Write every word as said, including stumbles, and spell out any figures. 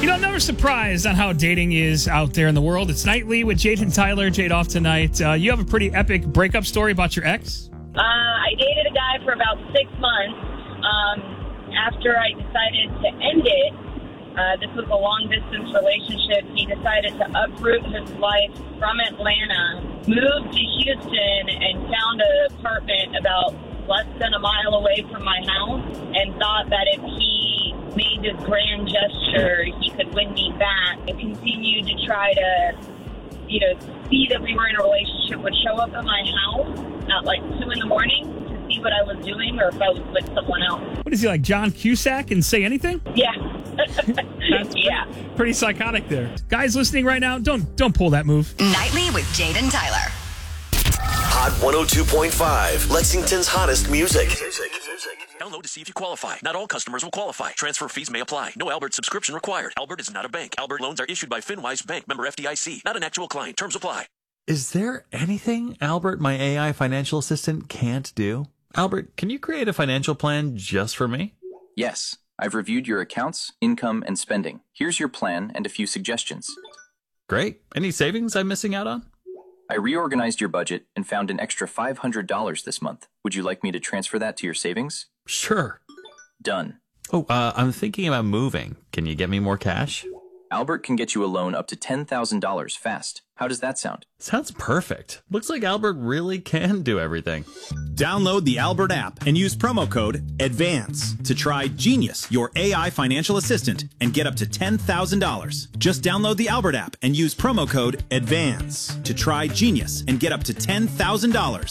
You know, I'm never surprised on how dating is out there in the world. It's Nightly with Jade and Tyler. Jade off tonight. Uh, you have a pretty epic breakup story about your ex? Uh, I dated a guy for about six months. Um, after I decided to end it, uh, this was a long-distance relationship. He decided to uproot his life from Atlanta, moved to Houston, and found an apartment about less than a mile away from my house, and thought that if he made this grand gesture, he could win me back, and continued to try to, you know, see that we were in a relationship, would show up at my house at like two in the morning to see what I was doing or if I was with someone else. What is he, like John Cusack and say anything? Yeah. That's yeah. Pretty, pretty psychotic there. Guys listening right now, don't don't pull that move. Nightly with Jade and Tyler. Hot one oh two point five, Lexington's hottest music. Download to see if you qualify. Not all customers will qualify. Transfer fees may apply. No Albert subscription required. Albert is not a bank. Albert loans are issued by FinWise Bank, member F D I C. Not an actual client. Terms apply. Is there anything Albert, my A I financial assistant, can't do? Albert, can you create a financial plan just for me? Yes. I've reviewed your accounts, income, and spending. Here's your plan and a few suggestions. Great. Any savings I'm missing out on? I reorganized your budget and found an extra five hundred dollars this month. Would you like me to transfer that to your savings? Sure. Done. Oh, uh, I'm thinking about moving. Can you get me more cash? Albert can get you a loan up to ten thousand dollars fast. How does that sound? Sounds perfect. Looks like Albert really can do everything. Download the Albert app and use promo code ADVANCE to try Genius, your A I financial assistant, and get up to ten thousand dollars. Just download the Albert app and use promo code ADVANCE to try Genius and get up to ten thousand dollars.